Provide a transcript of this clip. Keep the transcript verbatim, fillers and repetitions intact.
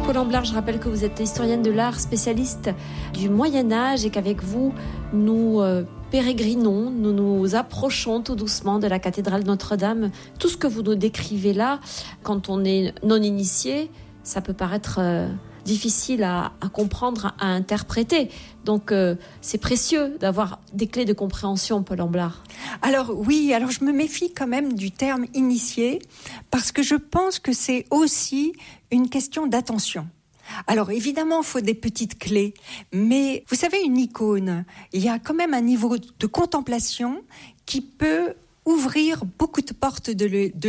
Paul Amblard, je rappelle que vous êtes historienne de l'art, spécialiste du Moyen-Âge et qu'avec vous, nous euh, pérégrinons, nous nous approchons tout doucement de la cathédrale Notre-Dame. Tout ce que vous nous décrivez là, quand on est non initié, ça peut paraître euh, difficile à, à comprendre, à interpréter. Donc, euh, c'est précieux d'avoir des clés de compréhension, Paul Amblard. Alors oui, alors je me méfie quand même du terme initié, parce que je pense que c'est aussi une question d'attention. Alors évidemment, il faut des petites clés, mais vous savez, une icône, il y a quand même un niveau de contemplation qui peut ouvrir beaucoup de portes de, le, de